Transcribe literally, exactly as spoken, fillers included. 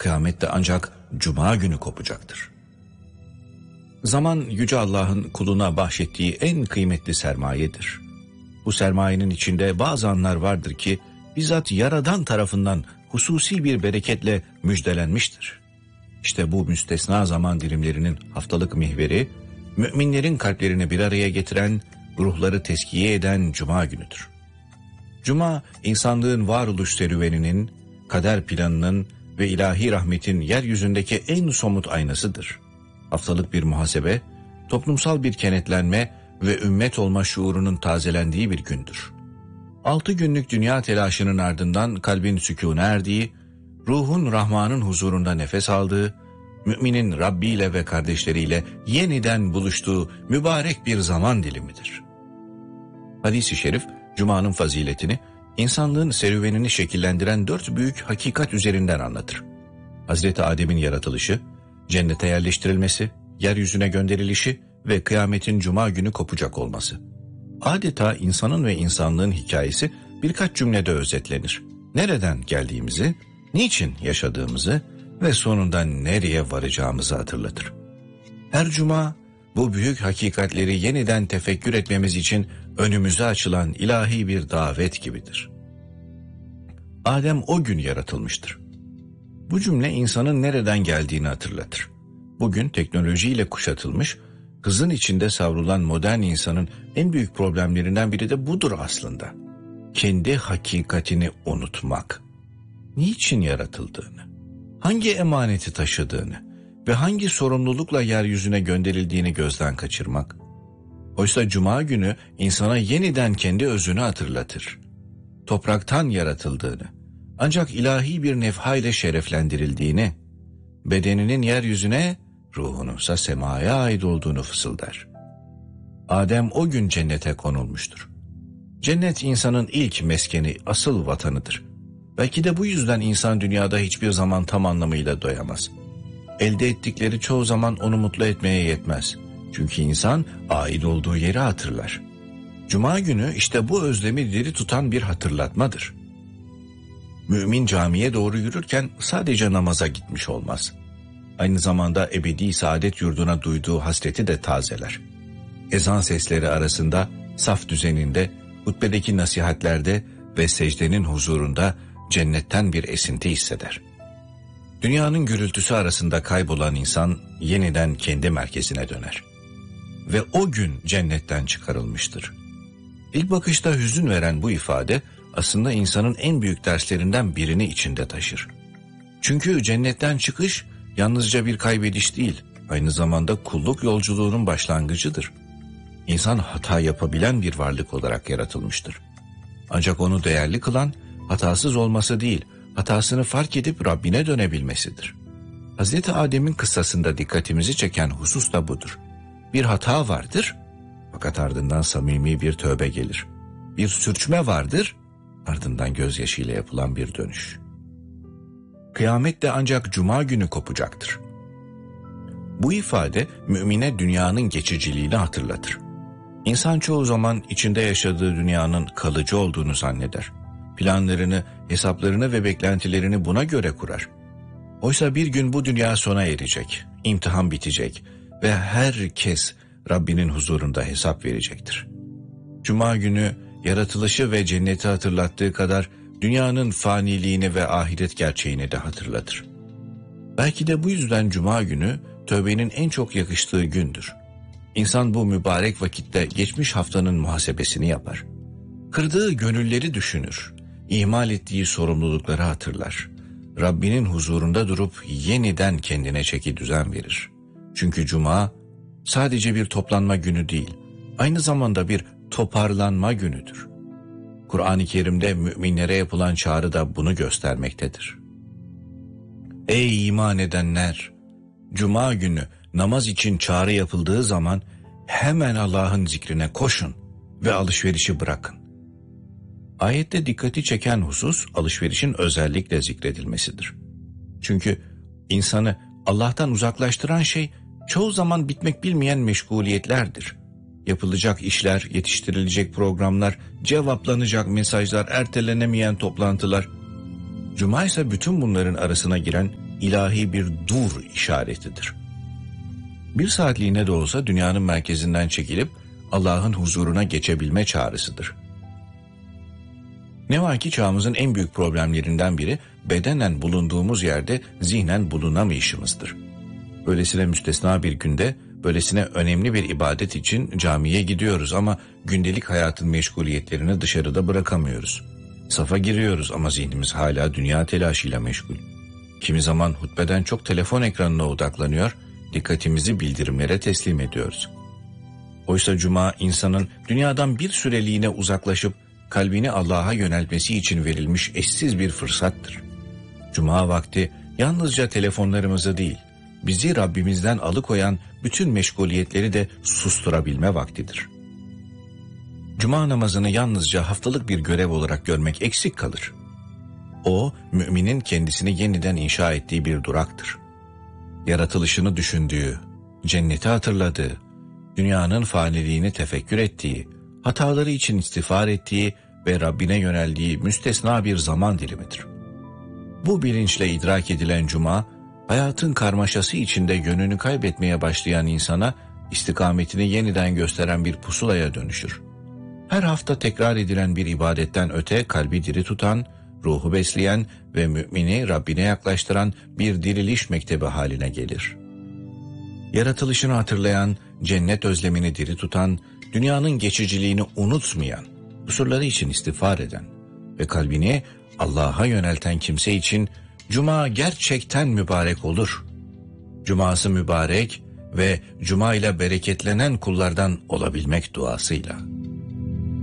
Kıyamet de ancak Cuma günü kopacaktır. Zaman Yüce Allah'ın kuluna bahşettiği en kıymetli sermayedir. Bu sermayenin içinde bazı anlar vardır ki bizzat Yaradan tarafından hususi bir bereketle müjdelenmiştir. İşte bu müstesna zaman dilimlerinin haftalık mihveri, müminlerin kalplerini bir araya getiren, ruhları teskiye eden Cuma günüdür. Cuma, insanlığın varoluş serüveninin, kader planının ve ilahi rahmetin yeryüzündeki en somut aynasıdır. Haftalık bir muhasebe, toplumsal bir kenetlenme ve ümmet olma şuurunun tazelendiği bir gündür. Altı günlük dünya telaşının ardından kalbin sükûna erdiği, ruhun Rahman'ın huzurunda nefes aldığı, müminin Rabbi ile ve kardeşleriyle yeniden buluştuğu mübarek bir zaman dilimidir. Hadis-i şerif, Cuma'nın faziletini, insanlığın serüvenini şekillendiren dört büyük hakikat üzerinden anlatır. Hazreti Adem'in yaratılışı, cennete yerleştirilmesi, yeryüzüne gönderilişi ve kıyametin Cuma günü kopacak olması. Adeta insanın ve insanlığın hikayesi birkaç cümlede özetlenir. Nereden geldiğimizi, niçin yaşadığımızı ve sonunda nereye varacağımızı hatırlatır. Her Cuma bu büyük hakikatleri yeniden tefekkür etmemiz için önümüze açılan ilahi bir davet gibidir. Adem o gün yaratılmıştır. Bu cümle insanın nereden geldiğini hatırlatır. Bugün teknolojiyle kuşatılmış, hızın içinde savrulan modern insanın en büyük problemlerinden biri de budur aslında. Kendi hakikatini unutmak. Niçin yaratıldığını, hangi emaneti taşıdığını ve hangi sorumlulukla yeryüzüne gönderildiğini gözden kaçırmak. Oysa Cuma günü insana yeniden kendi özünü hatırlatır. Topraktan yaratıldığını, ancak ilahi bir nefha ile şereflendirildiğini, bedeninin yeryüzüne, ruhununsa semaya ait olduğunu fısıldar. Adem o gün cennete konulmuştur. Cennet insanın ilk meskeni, asıl vatanıdır. Belki de bu yüzden insan dünyada hiçbir zaman tam anlamıyla doyamaz. Elde ettikleri çoğu zaman onu mutlu etmeye yetmez. Çünkü insan ait olduğu yeri hatırlar. Cuma günü işte bu özlemi diri tutan bir hatırlatmadır. Mümin camiye doğru yürürken sadece namaza gitmiş olmaz. Aynı zamanda ebedi saadet yurduna duyduğu hasreti de tazeler. Ezan sesleri arasında, saf düzeninde, hutbedeki nasihatlerde ve secdenin huzurunda cennetten bir esinti hisseder. Dünyanın gürültüsü arasında kaybolan insan yeniden kendi merkezine döner. Ve o gün cennetten çıkarılmıştır. İlk bakışta hüzün veren bu ifade aslında insanın en büyük derslerinden birini içinde taşır. Çünkü cennetten çıkış yalnızca bir kaybediş değil, aynı zamanda kulluk yolculuğunun başlangıcıdır. İnsan hata yapabilen bir varlık olarak yaratılmıştır. Ancak onu değerli kılan hatasız olması değil, hatasını fark edip Rabbine dönebilmesidir. Hazreti Adem'in kıssasında dikkatimizi çeken husus da budur. Bir hata vardır, fakat ardından samimi bir tövbe gelir. Bir sürçme vardır, ardından gözyaşıyla yapılan bir dönüş. Kıyamet de ancak Cuma günü kopacaktır. Bu ifade mümine dünyanın geçiciliğini hatırlatır. İnsan çoğu zaman içinde yaşadığı dünyanın kalıcı olduğunu zanneder. Planlarını, hesaplarını ve beklentilerini buna göre kurar. Oysa bir gün bu dünya sona erecek, imtihan bitecek ve herkes Rabbinin huzurunda hesap verecektir. Cuma günü yaratılışı ve cenneti hatırlattığı kadar dünyanın faniliğini ve ahiret gerçeğini de hatırlatır. Belki de bu yüzden Cuma günü tövbenin en çok yakıştığı gündür. İnsan bu mübarek vakitte geçmiş haftanın muhasebesini yapar. Kırdığı gönülleri düşünür, ihmal ettiği sorumlulukları hatırlar. Rabbinin huzurunda durup yeniden kendine çeki düzen verir. Çünkü Cuma sadece bir toplanma günü değil, aynı zamanda bir toparlanma günüdür. Kur'an-ı Kerim'de müminlere yapılan çağrı da bunu göstermektedir. Ey iman edenler! Cuma günü namaz için çağrı yapıldığı zaman hemen Allah'ın zikrine koşun ve alışverişi bırakın. Ayette dikkati çeken husus alışverişin özellikle zikredilmesidir. Çünkü insanı Allah'tan uzaklaştıran şey çoğu zaman bitmek bilmeyen meşguliyetlerdir. Yapılacak işler, yetiştirilecek programlar, cevaplanacak mesajlar, ertelenemeyen toplantılar. Cuma ise bütün bunların arasına giren ilahi bir dur işaretidir. Bir saatliğine de olsa dünyanın merkezinden çekilip Allah'ın huzuruna geçebilme çağrısıdır. Ne var ki çağımızın en büyük problemlerinden biri bedenen bulunduğumuz yerde zihnen bulunamayışımızdır. Böylesine müstesna bir günde, böylesine önemli bir ibadet için camiye gidiyoruz ama gündelik hayatın meşguliyetlerini dışarıda bırakamıyoruz. Safa giriyoruz ama zihnimiz hala dünya telaşıyla meşgul. Kimi zaman hutbeden çok telefon ekranına odaklanıyor, dikkatimizi bildirimlere teslim ediyoruz. Oysa cuma insanın dünyadan bir süreliğine uzaklaşıp kalbini Allah'a yöneltmesi için verilmiş eşsiz bir fırsattır. Cuma vakti yalnızca telefonlarımızı değil, bizi Rabbimizden alıkoyan bütün meşguliyetleri de susturabilme vaktidir. Cuma namazını yalnızca haftalık bir görev olarak görmek eksik kalır. O, müminin kendisini yeniden inşa ettiği bir duraktır. Yaratılışını düşündüğü, cenneti hatırladığı, dünyanın faniliğini tefekkür ettiği, hataları için istiğfar ettiği ve Rabbine yöneldiği müstesna bir zaman dilimidir. Bu bilinçle idrak edilen cuma, hayatın karmaşası içinde yönünü kaybetmeye başlayan insana istikametini yeniden gösteren bir pusulaya dönüşür. Her hafta tekrar edilen bir ibadetten öte kalbi diri tutan, ruhu besleyen ve mümini Rabbine yaklaştıran bir diriliş mektebi haline gelir. Yaratılışını hatırlayan, cennet özlemini diri tutan, dünyanın geçiciliğini unutmayan, kusurları için istiğfar eden ve kalbini Allah'a yönelten kimse için cuma gerçekten mübarek olur. Cuması mübarek ve cuma ile bereketlenen kullardan olabilmek duasıyla.